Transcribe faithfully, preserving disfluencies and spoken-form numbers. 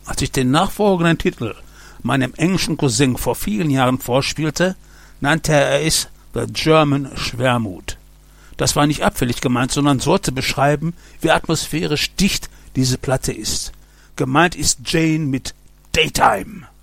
Als ich den nachfolgenden Titel meinem englischen Cousin vor vielen Jahren vorspielte, nannte er es The German Schwermut. Das war nicht abfällig gemeint, sondern sollte beschreiben, wie atmosphärisch dicht diese Platte ist. Gemeint ist Jane mit Daytime.